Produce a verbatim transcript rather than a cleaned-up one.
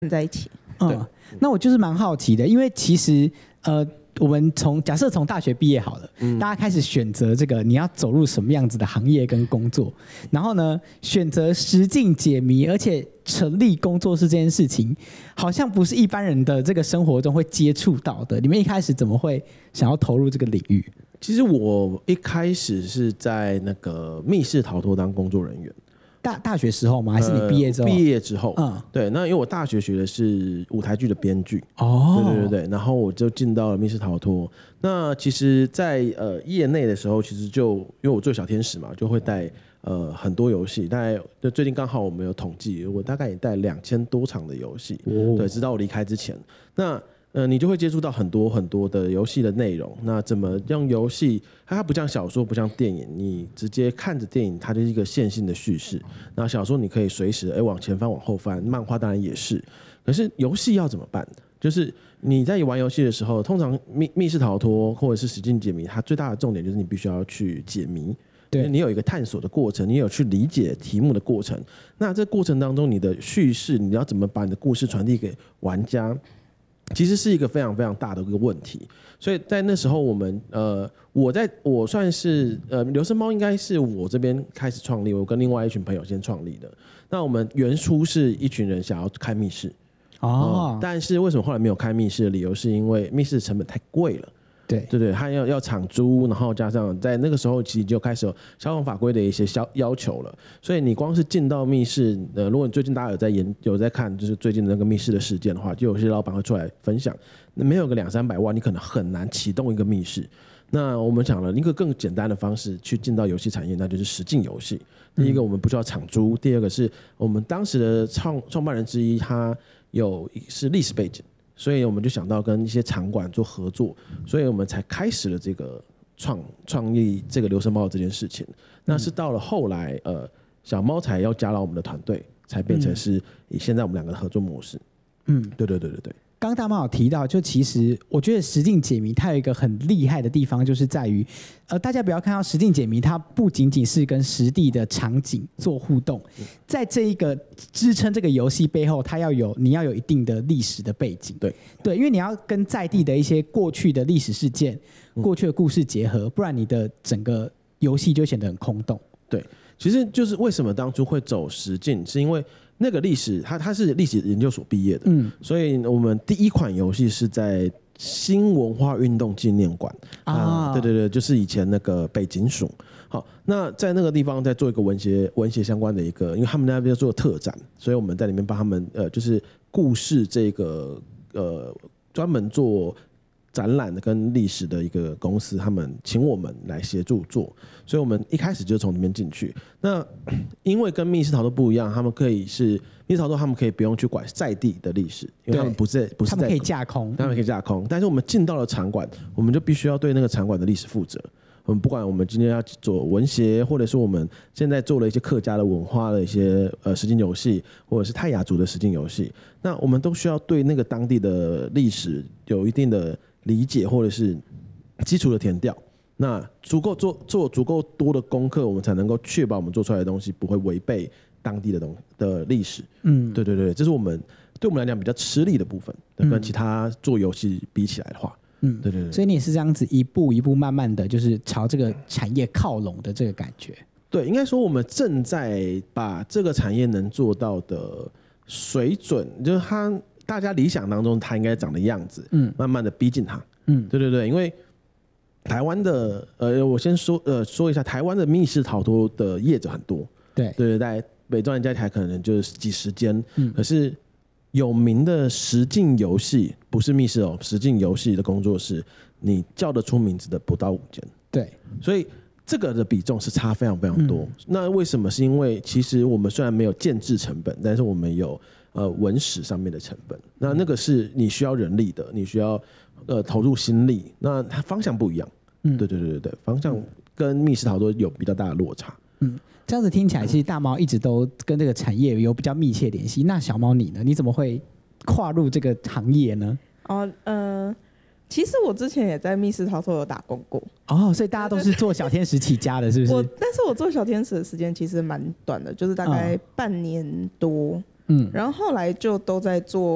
在一起。 嗯，那我就是蛮好奇的，因为其实呃，我们从假设从大学毕业好了，嗯、大家开始选择这个你要走入什么样子的行业跟工作，然后呢，选择实境解谜，而且成立工作室这件事情，好像不是一般人的这个生活中会接触到的。你们一开始怎么会想要投入这个领域？ 其实我一开始是在那个密室逃脱当工作人员。 大大学时候吗？还是你毕业之后？ 呃、毕业之后， 嗯， 对。那因为我大学学的是舞台剧的编剧， 哦， 对对对对。然后我就进到了密室逃脱。那其实在，在呃业内的时候，其实就因为我做小天使嘛，就会带呃很多游戏。大概就最近刚好我们有统计，我大概也带两千多场的游戏，哦，对，直到我离开之前。那呃，你就会接触到很多很多的游戏的内容。那怎么用游戏？它不像小说，不像电影，你直接看着电影，它就是一个线性的叙事。那小说你可以随时哎往前翻、往后翻，漫画当然也是。可是游戏要怎么办？就是你在玩游戏的时候，通常密密室逃脱或者是实境解谜，它最大的重点就是你必须要去解谜。对，你有一个探索的过程，你有去理解题目的过程。那这过程当中，你的叙事，你要怎么把你的故事传递给玩家？其实是一个非常非常大的一个问题，所以在那时候我们呃，我在我算是呃，流声猫应该是我这边开始创立，我跟另外一群朋友先创立的。那我们原初是一群人想要开密室，哦、嗯，但是为什么后来没有开密室的理由是因为密室成本太贵了。对对对，他要要场租，然后加上在那个时候其实就开始有消防法规的一些要求了，所以你光是进到密室，呃，如果你最近大家有在研有在看，就是最近的那个密室的事件的话，就有些老板会出来分享，那没有个两三百万，你可能很难启动一个密室。那我们讲了一个更简单的方式去进到游戏产业，那就是实境游戏。第一个我们不需要场租，第二个是我们当时的创创办人之一，他有是历史背景。所以我们就想到跟一些场馆做合作，所以我们才开始了这个创创立这个流声猫这件事情。那是到了后来，呃，小猫才要加到我们的团队，才变成是以现在我们两个的合作模式。嗯，对对对对对。 刚刚大猫有提到，就其实我觉得实境解谜它有一个很厉害的地方，就是在于，呃，大家不要看到实境解谜，它不仅仅是跟实地的场景做互动，在这一个支撑这个游戏背后，它要有你要有一定的历史的背景， 对对，因为你要跟在地的一些过去的历史事件、过去的故事结合，不然你的整个游戏就显得很空洞。 对，其实就是为什么当初会走实境，是因为那个历史，他他是历史研究所毕业的，嗯，所以我们第一款游戏是在新文化运动纪念馆啊、呃，对对对，就是以前那个北警署。好，那在那个地方在做一个文学文学相关的一个，因为他们那边做特展，所以我们在里面帮他们呃，就是故事这个呃专门做展览的跟历史的一个公司，他们请我们来协助做，所以我们一开始就从里面进去。那因为跟密室逃脱不一样，他们可以是密室逃脱，他们可以不用去管在地的历史，因为他们不是不是在， 他们可以架空， 他们可以架空。但是我们进到了场馆，我们就必须要对那个场馆的历史负责。我们不管我们今天要做文协，或者是我们现在做了一些客家的文化的一些呃实境游戏，或者是泰雅族的实境游戏，那我们都需要对那个当地的历史有一定的理解或者是基础的填调，那足够做做足够多的功课，我们才能够确保我们做出来的东西不会违背当地的东的历史。嗯，对对对，这是我们对我们来讲比较吃力的部分，跟其他做游戏比起来的话。嗯，对对对， 所以你也是这样子一步一步慢慢的就是朝这个产业靠拢的这个感觉。 对，应该说我们正在把这个产业能做到的水准，就是它大家理想当中它应该长的样子，嗯，慢慢的逼近它。嗯，对对对，因为台湾的呃，我先说呃说一下，台湾的密室逃脱的业者很多， 对对对，在北中南加起来可能就是几十间，嗯，可是有名的实境游戏不是密室哦，实境游戏的工作室，你叫得出名字的不到五间。 对， 所以这个的比重是差非常非常多。嗯、那为什么？是因为其实我们虽然没有建制成本，但是我们有呃文史上面的成本。那那个是你需要人力的，你需要呃投入心力。那它方向不一样。嗯，对对对对对，方向跟密室逃脱有比较大的落差。 嗯。这样子听起来，其实大猫一直都跟这个产业有比较密切联系。那小猫你呢？你怎么会跨入这个行业呢？ 哦，呃，其实我之前也在密室逃脱有打工过。 哦，所以大家都是做小天使起家的，是不是？ 我，但是我做小天使的时间其实蛮短的，就是大概半年多。嗯，然后后来就都在做